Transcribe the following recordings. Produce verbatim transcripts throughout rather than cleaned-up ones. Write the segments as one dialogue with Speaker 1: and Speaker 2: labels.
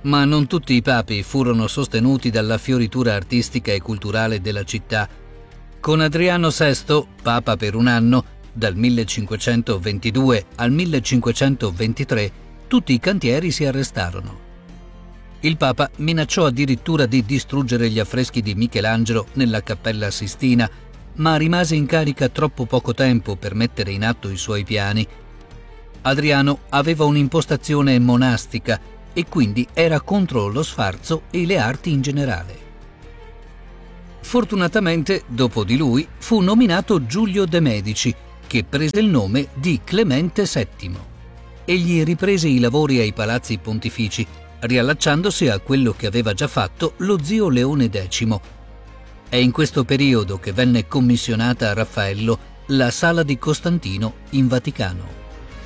Speaker 1: Ma non tutti i papi furono sostenuti dalla fioritura artistica e culturale della città. Con Adriano sesto, papa per un anno, dal millecinquecentoventidue al millecinquecentoventitré, tutti i cantieri si arrestarono. Il papa minacciò addirittura di distruggere gli affreschi di Michelangelo nella Cappella Sistina, ma rimase in carica troppo poco tempo per mettere in atto i suoi piani. Adriano aveva un'impostazione monastica e quindi era contro lo sfarzo e le arti in generale. Fortunatamente, dopo di lui, fu nominato Giulio de' Medici, che prese il nome di Clemente settimo. Egli riprese i lavori ai palazzi pontifici, riallacciandosi a quello che aveva già fatto lo zio Leone decimo. È in questo periodo che venne commissionata a Raffaello la Sala di Costantino in Vaticano.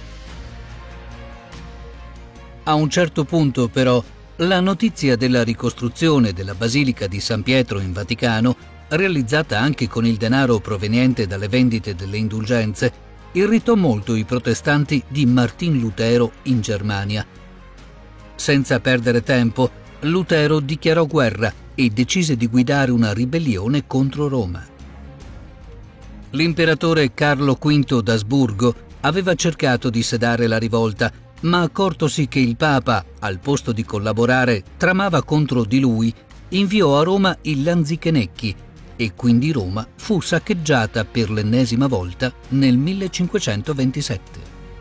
Speaker 1: A un certo punto, però, la notizia della ricostruzione della Basilica di San Pietro in Vaticano, realizzata anche con il denaro proveniente dalle vendite delle indulgenze, irritò molto i protestanti di Martin Lutero in Germania. Senza perdere tempo, Lutero dichiarò guerra e decise di guidare una ribellione contro Roma. L'imperatore Carlo quinto d'Asburgo aveva cercato di sedare la rivolta, ma accortosi che il Papa, al posto di collaborare, tramava contro di lui, inviò a Roma i Lanzichenecchi e quindi Roma fu saccheggiata per l'ennesima volta nel millecinquecentoventisette.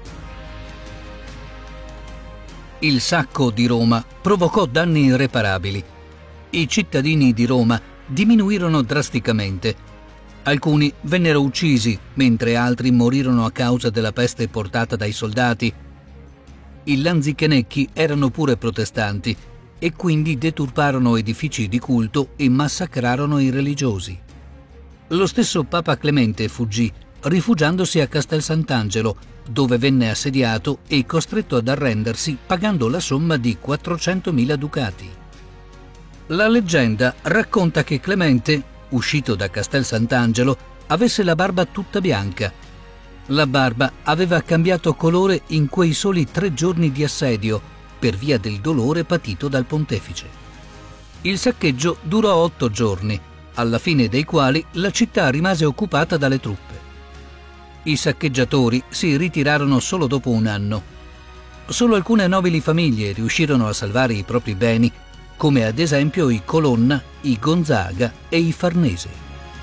Speaker 1: Il sacco di Roma provocò danni irreparabili. I cittadini di Roma diminuirono drasticamente. Alcuni vennero uccisi, mentre altri morirono a causa della peste portata dai soldati. I Lanzichenecchi erano pure protestanti e quindi deturparono edifici di culto e massacrarono i religiosi. Lo stesso Papa Clemente fuggì, rifugiandosi a Castel Sant'Angelo, dove venne assediato e costretto ad arrendersi pagando la somma di quattrocentomila ducati. La leggenda racconta che Clemente, uscito da Castel Sant'Angelo, avesse la barba tutta bianca. La barba aveva cambiato colore in quei soli tre giorni di assedio per via del dolore patito dal pontefice. Il saccheggio durò otto giorni, alla fine dei quali la città rimase occupata dalle truppe. I saccheggiatori si ritirarono solo dopo un anno. Solo alcune nobili famiglie riuscirono a salvare i propri beni, come ad esempio i Colonna, i Gonzaga e i Farnese.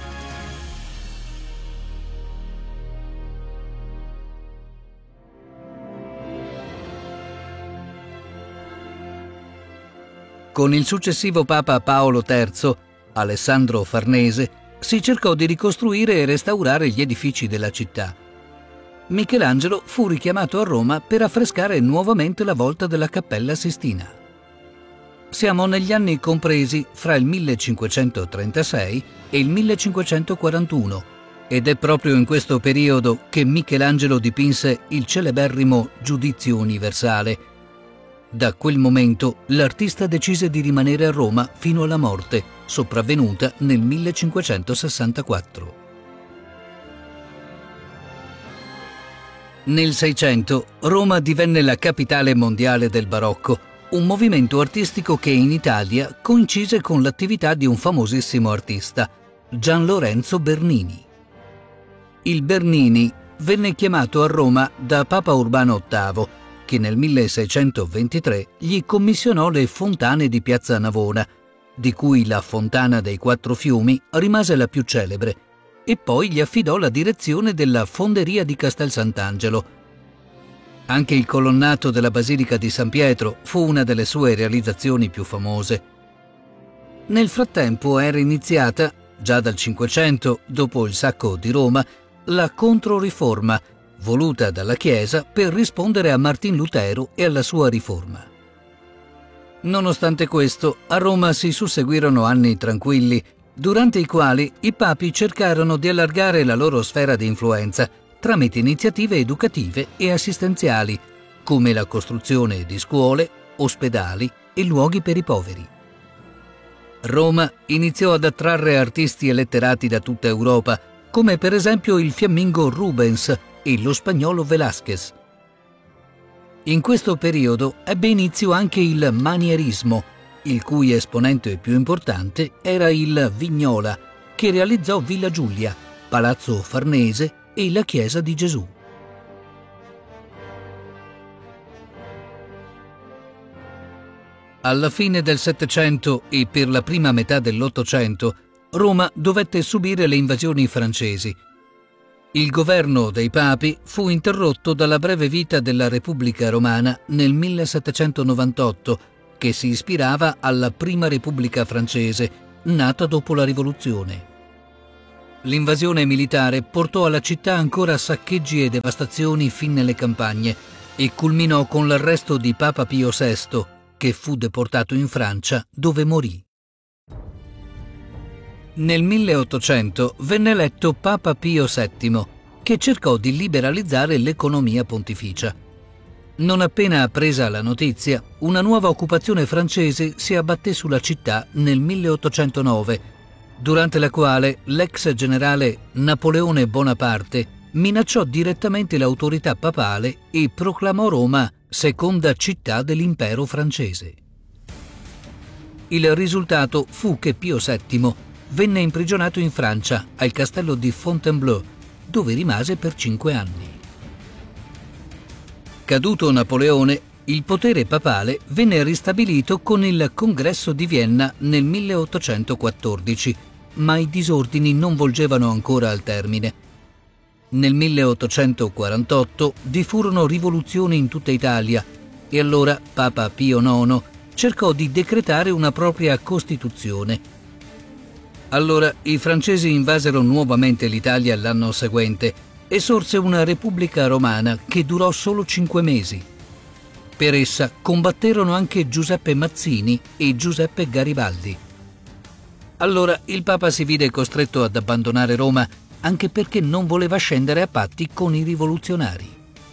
Speaker 1: Con il successivo Papa Paolo terzo, Alessandro Farnese, si cercò di ricostruire e restaurare gli edifici della città. Michelangelo fu richiamato a Roma per affrescare nuovamente la volta della Cappella Sistina. Siamo negli anni compresi fra il millecinquecentotrentasei e il millecinquecentoquarantuno ed è proprio in questo periodo che Michelangelo dipinse il celeberrimo Giudizio Universale. Da quel momento l'artista decise di rimanere a Roma fino alla morte, sopravvenuta nel millecinquecentosessantaquattro. Nel Seicento Roma divenne la capitale mondiale del barocco, un movimento artistico che in Italia coincise con l'attività di un famosissimo artista, Gian Lorenzo Bernini. Il Bernini venne chiamato a Roma da Papa Urbano ottavo, che nel milleseicentoventitré gli commissionò le fontane di Piazza Navona, di cui la Fontana dei Quattro Fiumi rimase la più celebre, e poi gli affidò la direzione della Fonderia di Castel Sant'Angelo. Anche il colonnato della Basilica di San Pietro fu una delle sue realizzazioni più famose. Nel frattempo era iniziata, già dal Cinquecento, dopo il sacco di Roma, la Controriforma, voluta dalla Chiesa per rispondere a Martin Lutero e alla sua riforma. Nonostante questo, a Roma si susseguirono anni tranquilli, durante i quali i papi cercarono di allargare la loro sfera di influenza tramite iniziative educative e assistenziali, come la costruzione di scuole, ospedali e luoghi per i poveri. Roma iniziò ad attrarre artisti e letterati da tutta Europa, come per esempio il fiammingo Rubens e lo spagnolo Velázquez. In questo periodo ebbe inizio anche il manierismo, il cui esponente più importante era il Vignola, che realizzò Villa Giulia, Palazzo Farnese e la Chiesa di Gesù. Alla fine del Settecento e per la prima metà dell'Ottocento, Roma dovette subire le invasioni francesi. Il governo dei papi fu interrotto dalla breve vita della Repubblica Romana nel millesettecentonovantotto, che si ispirava alla Prima Repubblica francese, nata dopo la Rivoluzione. L'invasione militare portò alla città ancora saccheggi e devastazioni fin nelle campagne e culminò con l'arresto di Papa Pio sesto, che fu deportato in Francia, dove morì. Nel milleottocento venne eletto Papa Pio settimo, che cercò di liberalizzare l'economia pontificia. Non appena appresa la notizia, una nuova occupazione francese si abbatté sulla città nel milleottocentonove, durante la quale l'ex generale Napoleone Bonaparte minacciò direttamente l'autorità papale e proclamò Roma seconda città dell'impero francese. Il risultato fu che Pio settimo venne imprigionato in Francia, al castello di Fontainebleau, dove rimase per cinque anni. Caduto Napoleone, il potere papale venne ristabilito con il Congresso di Vienna nel milleottocentoquattordici, ma i disordini non volgevano ancora al termine. Nel milleottocentoquarantotto diffurono rivoluzioni in tutta Italia e allora Papa Pio nono cercò di decretare una propria Costituzione. Allora i francesi invasero nuovamente l'Italia l'anno seguente e sorse una Repubblica Romana che durò solo cinque mesi. Per essa combatterono anche Giuseppe Mazzini e Giuseppe Garibaldi. Allora il Papa si vide costretto ad abbandonare Roma anche perché non voleva scendere a patti con i rivoluzionari.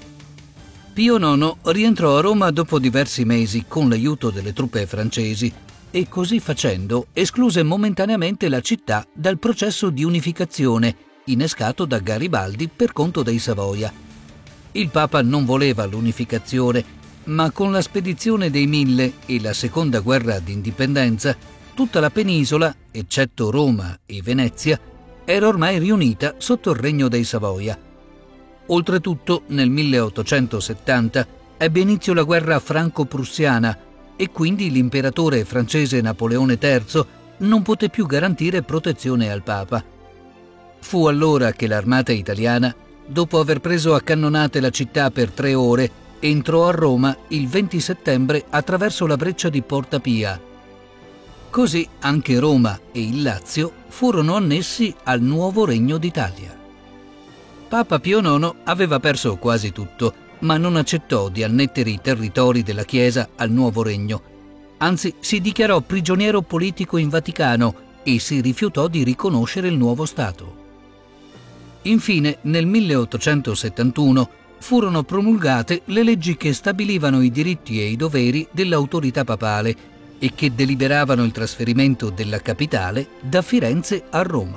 Speaker 1: Pio nono rientrò a Roma dopo diversi mesi con l'aiuto delle truppe francesi e così facendo escluse momentaneamente la città dal processo di unificazione innescato da Garibaldi per conto dei Savoia. Il Papa non voleva l'unificazione, ma con la spedizione dei Mille e la seconda guerra d'indipendenza, tutta la penisola, eccetto Roma e Venezia, era ormai riunita sotto il regno dei Savoia. Oltretutto, nel milleottocentosettanta ebbe inizio la guerra franco-prussiana e quindi l'imperatore francese Napoleone terzo non poté più garantire protezione al Papa. Fu allora che l'armata italiana, dopo aver preso a cannonate la città per tre ore, entrò a Roma il venti settembre attraverso la breccia di Porta Pia. Così anche Roma e il Lazio furono annessi al nuovo Regno d'Italia. Papa Pio nono aveva perso quasi tutto, ma non accettò di annettere i territori della Chiesa al nuovo regno. Anzi, si dichiarò prigioniero politico in Vaticano e si rifiutò di riconoscere il nuovo Stato. Infine, nel milleottocentosettantuno, furono promulgate le leggi che stabilivano i diritti e i doveri dell'autorità papale e che deliberavano il trasferimento della capitale da Firenze a Roma.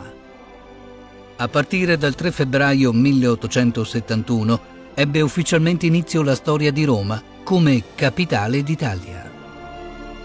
Speaker 1: A partire dal tre febbraio milleottocentosettantuno ebbe ufficialmente inizio la storia di Roma come capitale d'Italia.